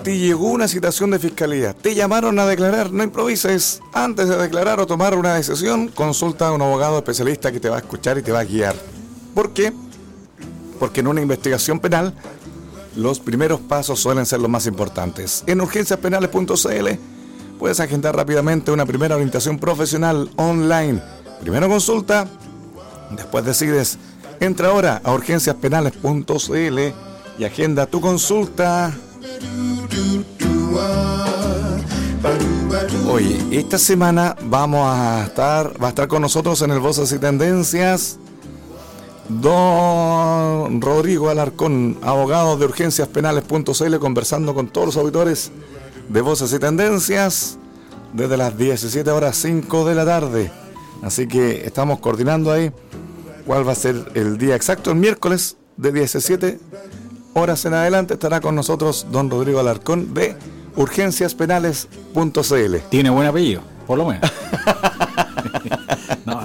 te llegó una citación de fiscalía, te llamaron a declarar, no improvises. Antes de declarar o tomar una decisión, consulta a un abogado especialista que te va a escuchar y te va a guiar. ¿Por qué? Porque en una investigación penal, los primeros pasos suelen ser los más importantes. En urgenciaspenales.cl puedes agendar rápidamente una primera orientación profesional online. Primero consulta, después decides. Entra ahora a urgenciaspenales.cl y agenda tu consulta. Oye, esta semana va a estar con nosotros en el Voces y Tendencias don Rodrigo Alarcón, abogado de urgenciaspenales.cl, conversando con todos los auditores de Voces y Tendencias desde las 17:05 de la tarde. Así que estamos coordinando ahí cuál va a ser el día exacto. El miércoles de 17 horas en adelante estará con nosotros don Rodrigo Alarcón de urgenciaspenales.cl. Tiene buen apellido, por lo menos. No,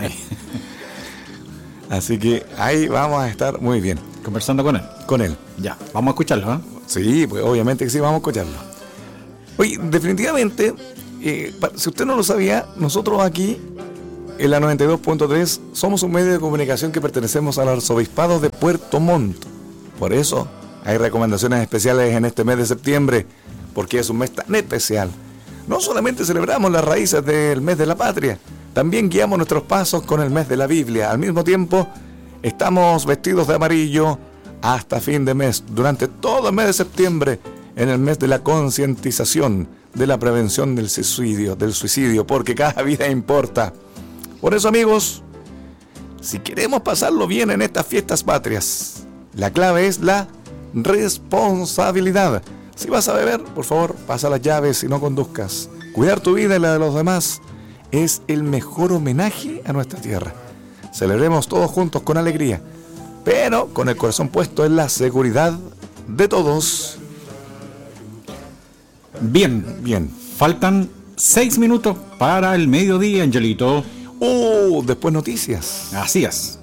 así que ahí vamos a estar muy bien. Conversando con él. Con él. Ya, vamos a escucharlo, ¿eh? Sí, pues obviamente que sí, vamos a escucharlo. Oye, definitivamente, si usted no lo sabía, nosotros aquí en la 92.3 somos un medio de comunicación que pertenecemos al Arzobispado de Puerto Montt. Por eso hay recomendaciones especiales en este mes de septiembre, porque es un mes tan especial. No solamente celebramos las raíces del mes de la patria, también guiamos nuestros pasos con el mes de la Biblia. Al mismo tiempo, estamos vestidos de amarillo hasta fin de mes, durante todo el mes de septiembre, en el mes de la concientización, de la prevención del suicidio, porque cada vida importa. Por eso, amigos, si queremos pasarlo bien en estas fiestas patrias, la clave es la responsabilidad. Si vas a beber, por favor, pasa las llaves y no conduzcas. Cuidar tu vida y la de los demás es el mejor homenaje a nuestra tierra. Celebremos todos juntos con alegría, pero con el corazón puesto en la seguridad de todos. Bien. Faltan 6 minutos para el mediodía, Angelito. Después noticias. Así es.